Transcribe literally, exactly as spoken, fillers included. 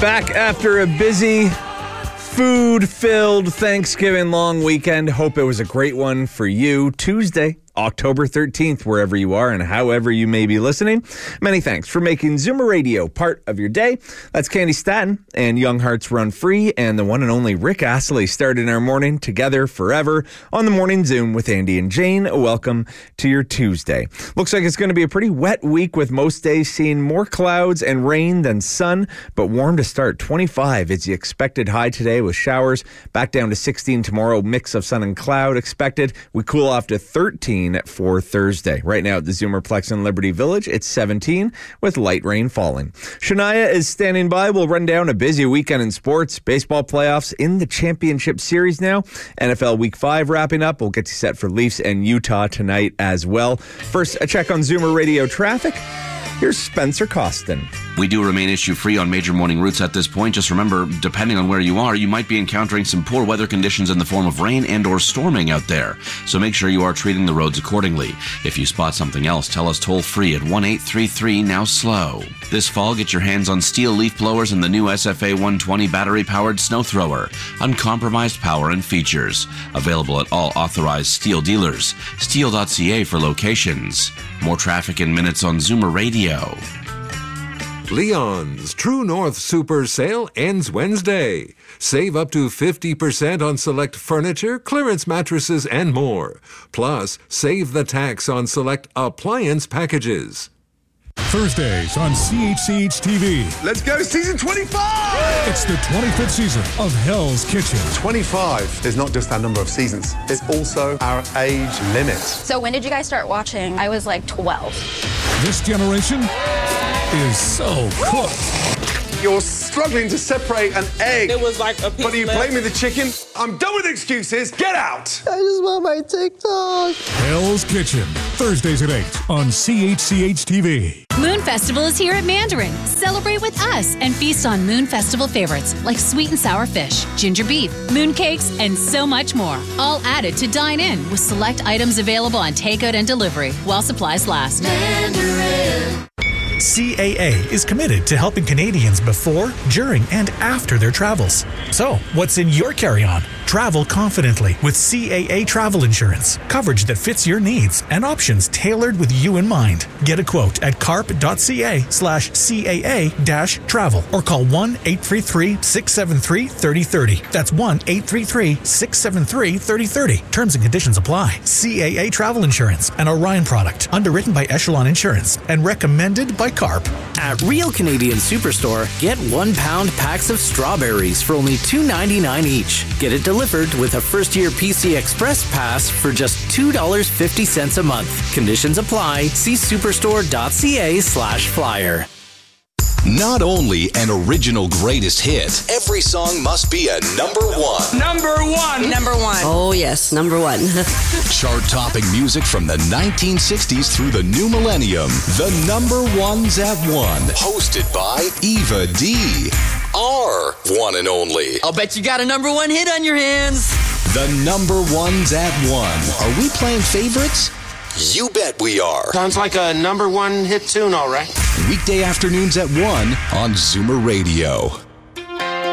Back after a busy, food-filled Thanksgiving long weekend. Hope it was a great one for you. Tuesday, October thirteenth, wherever you are and however you may be listening. Many thanks for making Zoomer Radio part of your day. That's Candy Staton and Young Hearts Run Free and the one and only Rick Astley starting our morning together forever on the Morning Zoom with Andy and Jane. Welcome to your Tuesday. Looks like it's going to be a pretty wet week with most days seeing more clouds and rain than sun, but warm to start. twenty-five is the expected high today with showers. Back down to sixteen tomorrow, mix of sun and cloud expected. We cool off to thirteen for Thursday. Right now at the Zoomerplex in Liberty Village, it's seventeen with light rain falling. Shania is standing by. We'll run down a busy weekend in sports. Baseball playoffs in the championship series now. N F L Week five wrapping up. We'll get you set for Leafs and Utah tonight as well. First, a check on Zoomer Radio traffic. Here's Spencer Costin. We do remain issue-free on major morning routes at this point. Just remember, depending on where you are, you might be encountering some poor weather conditions in the form of rain and or storming out there. So make sure you are treating the roads accordingly. If you spot something else, tell us toll-free at one eight three three now slow. This fall, get your hands on steel leaf blowers and the new S F A one twenty battery-powered snow thrower. Uncompromised power and features. Available at all authorized steel dealers. steel dot c a for locations. More traffic in minutes on Zoomer Radio. Leon's True North Super Sale ends Wednesday. Save up to fifty percent on select furniture, clearance mattresses, and more. Plus, save the tax on select appliance packages. Thursdays on C H C H T V. Let's go, season twenty-five! It's the twenty-fifth season of Hell's Kitchen. twenty-five is not just our number of seasons, it's also our age limit. So when did you guys start watching? I was like twelve. This generation is so cooked. You're struggling to separate an egg. It was like a piece But are you left. blaming the chicken? I'm done with excuses. Get out! I just want my TikTok. Hell's Kitchen. Thursdays at eight on C H C H T V. Moon Festival is here at Mandarin. Celebrate with us and feast on Moon Festival favorites like sweet and sour fish, ginger beef, moon cakes, and so much more. All added to dine in with select items available on takeout and delivery while supplies last. Mandarin. C A A is committed to helping Canadians before, during, and after their travels. So, what's in your carry-on? Travel confidently with C A A Travel Insurance. Coverage that fits your needs and options tailored with you in mind. Get a quote at carp.ca slash CAA dash travel or call one eight three three, six seven three, three oh three oh. That's one eight three three, six seven three, three oh three oh. Terms and conditions apply. C A A Travel Insurance, an Orion product, underwritten by Echelon Insurance and recommended by Carp. At Real Canadian Superstore, get one pound packs of strawberries for only two ninety-nine each. Get it delivered with a first-year P C Express pass for just two dollars and fifty cents a month. Conditions apply. See superstore.ca slash flyer. Not only an original greatest hit, every song must be a number one. Number one. Number one. Oh, yes, number one. Chart-topping music from the nineteen sixties through the new millennium. The Number Ones at One. Hosted by Eva D. Our one and only. I'll bet you got a number one hit on your hands. The Number Ones at One. Are we playing favorites? You bet we are. Sounds like a number one hit tune, all right. Weekday afternoons at one on Zoomer Radio.